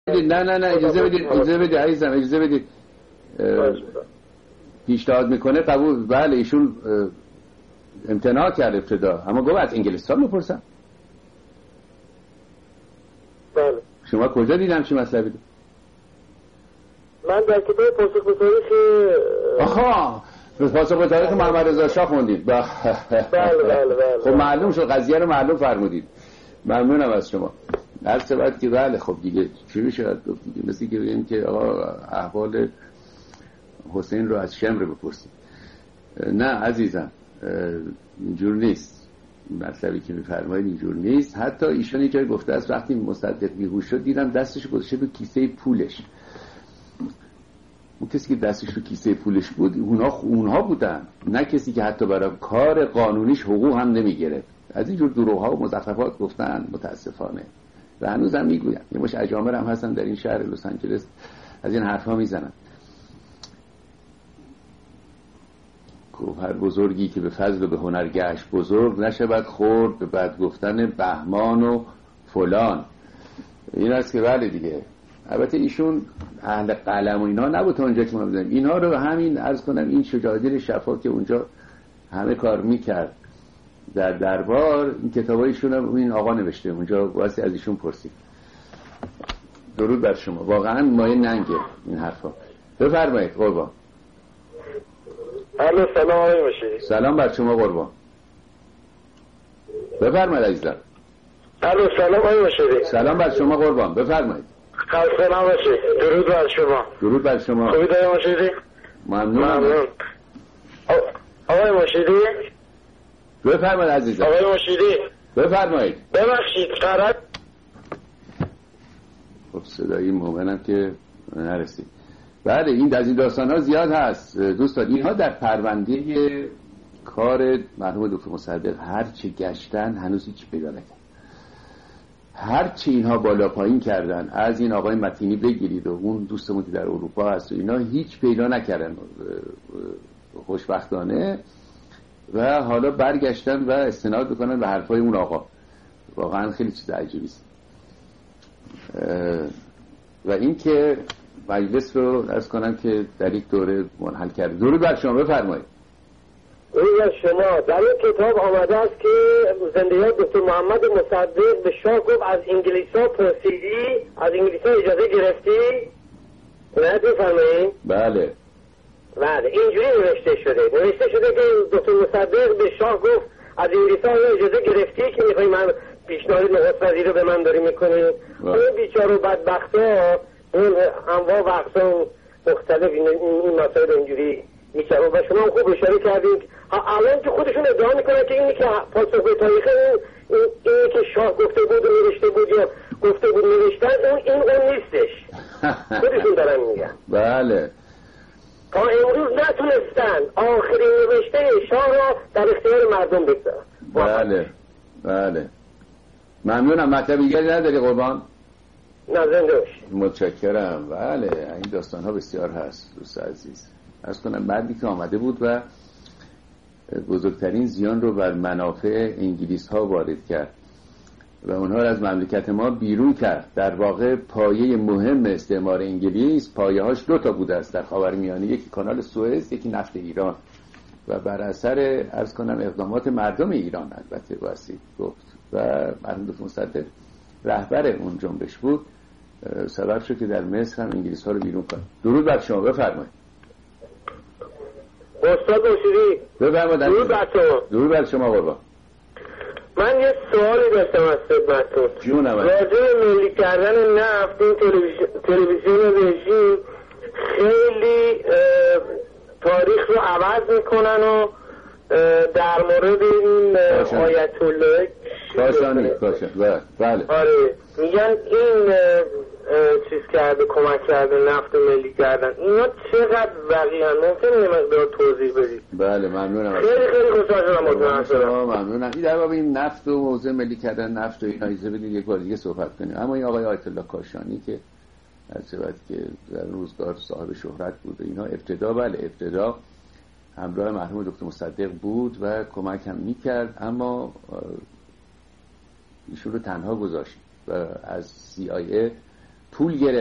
نه اجازه بدید عزیزم، اجازه بدید. پیشنهاد میکنه قبول. بله ایشون امتناع کرد ابتدا، اما گفت از انگلستان میپرسم. بله. شما کجا دیدم چه مطلبی دید؟ من در کتاب پاسخ به تاریخ آها پاسخ به تاریخ محمد رضا شاه خوندید. بله. خب معلوم شد، قضیه رو معلوم فرمودید. ممنونم از شما. هر سبت که بله خب دیگه چی میشه گفت دیگه، مثل که بگیم که آقا احوال حسین رو از شمر بپرسید. نه عزیزم اینجور نیست، مطلبی که میفرمایید اینجور نیست. حتی ایشون یه جای گفته است وقتی مصدق بیهوش شد دیدم دستش گذاشته رو کیسه پولش. اون کسی که دستش رو کیسه پولش بود اونها بودن، نه کسی که حتی برای کار قانونیش حقوق هم نمیگرفت. از اینجور دروغ‌ها و مزخرفات گفتن متاسفانه و هنوز هم میگوین. یه مش اجامر هم هستن در این شهر لس آنجلس از این حرفا میزنن. هر بزرگی که به فضل و به هنر گشت بزرگ نشود خورد به بد گفتن بهمان و فلان. این است که بله دیگه. البته ایشون اهل قلم و اینا نبود تا اونجا که ما بدونیم. اینها رو همین عرض کنم این شجاعت شفا که اونجا همه کار میکرد در دربار، این کتابایشون هم این آقا نوشته اونجا، واسه از ایشون پرسید. درود بر شما. واقعا مایه ننگه این حرفا. بفرمایید قربان. الو سلام آقای مشیری. سلام بر شما قربان. بفرمایید عزیزم. الو سلام آقای مشیری. سلام بر شما قربان. بفرمایید. خسته نباشید. درود بر شما. درود بر شما. خوبید آقای مشیری؟ ممنون. آقای مشیری؟ بفرمایید عزیزم. آقای مشیری بفرمایید. ببخشید قرار. خب صدایی مومنم که نرسید. بله این از این داستان ها زیاد هست دوستان. اینها در پرونده کار مرحوم دکتر مصدق هر چه گشتن هنوز هیچ پیدا نکردن. هر چه اینها بالا پایین کردن، از این آقای متینی بگیرید و اون دوستمون که در اروپا هست و اینا، هیچ پیدا نکردن خوشبختانه، و حالا برگشتن و استناد بکنن به حرفای اون آقا. واقعا خیلی چیز عجیبی است. و این که مجلس رو عرض کنم که در یک دوره منحل کرد. درود بر شما. بفرمایید. درود بر شما. در این کتاب آمده است که زندگی دکتر محمد مصدق به شاه گفت از انگلیس‌ها پرسیدی، از انگلیس‌ها اجازه گرفتی؟ نه بفرمایید. بله اینجوری نوشته شده که دکتر مصدق به شاه گفت از انگلیس‌ها اجازه گرفتی که میخوای من پیشنهاد نخست وزیر رو به من داری میکنی. اون بیچاره و بدبختا اون انواع و اقسام مختلف این مسائل اینجوری میچاره و شما هم خوب اشاره کردید. الان که خودشون ادعا میکنن که اینی که پاسخ به تاریخ اینی که شاه گفته بود و نوشته بود یا گفته بود نوشتن اون نیستش. خودشون دارن میگن. بله تا امروز نتونستن آخرین نوشته شاه را در اختیار مردم بگذارن. بله ممنونم. مطلب دیگری نداری قربان؟ نه زنده باشی. متشکرم. بله این داستان ها بسیار هست دوست عزیز. عرض کنم مردی که آمده بود و بزرگترین زیان رو بر منافع انگلیس ها وارد کرد و اونها رو از مملکت ما بیرون کرد. در واقع پایه مهم استعمار انگلیس پایه هاش 2 بوده است در خاورمیانه، یکی کانال سوئز، یکی نفت ایران، و بر اثر عرض کنم اقدامات مردم ایران البته واسه گفت و مرحوم دکتر مصدق رهبر اون جنبش بود، سبب شد که در مصر هم انگلیس ها رو بیرون کنه. درود بر شما. بفرمایید. استاد مشیری. بفرمایید. درود بر شما قربان. من یه سوالی داشتم از خدمتتون. جونم. راجع به ملی کردن نفت این تلویزیون رژیم خیلی تاریخ رو عوض میکنن و در مورد این آیت الله کاشانی. بله. آره میگن این چیز کرده، کمک کرده نفت ملی کردن. اینا چقدر واقعا ممکنه یه مقدار توضیح بدید؟ بله ممنونم. خیلی خوشحال شدم متوجه شدم. ممنونم. این در باب این نفت و موضوع ملی کردن نفت و اینا اجازه بدید یک بار دیگه صحبت کنیم. اما این آقای آیت الله کاشانی که از وقتی که در روزگار صاحب شهرت بود و اینا، ابتدا همراه مرحوم دکتر مصدق بود و کمک هم میکرد، اما ایشون رو تنها گذاشت و از CIA پول گرفت